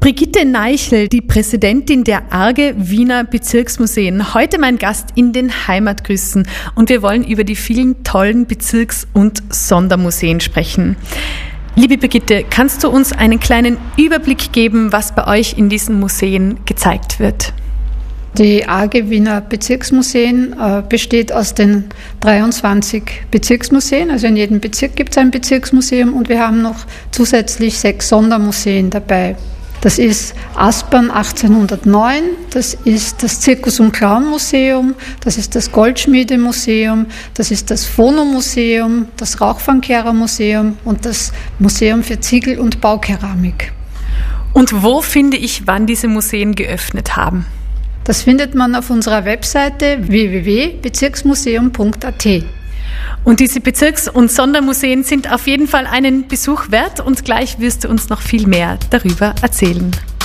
Brigitte Neichel, die Präsidentin der ARGE Wiener Bezirksmuseen, heute mein Gast in den Heimatgrüßen, und wir wollen über die vielen tollen Bezirks- und Sondermuseen sprechen. Liebe Brigitte, kannst du uns einen kleinen Überblick geben, was bei euch in diesen Museen gezeigt wird? Die ARGE Wiener Bezirksmuseen besteht aus den 23 Bezirksmuseen. Also in jedem Bezirk gibt es ein Bezirksmuseum und wir haben noch zusätzlich 6 Sondermuseen dabei. Das ist Aspern 1809, das ist das Zirkus- und Clown-Museum, das ist das Goldschmiedemuseum, das ist das Phonomuseum, das Rauchfangkehrer-Museum und das Museum für Ziegel- und Baukeramik. Und wo finde ich, wann diese Museen geöffnet haben? Das findet man auf unserer Webseite www.bezirksmuseum.at. Und diese Bezirks- und Sondermuseen sind auf jeden Fall einen Besuch wert, und gleich wirst du uns noch viel mehr darüber erzählen.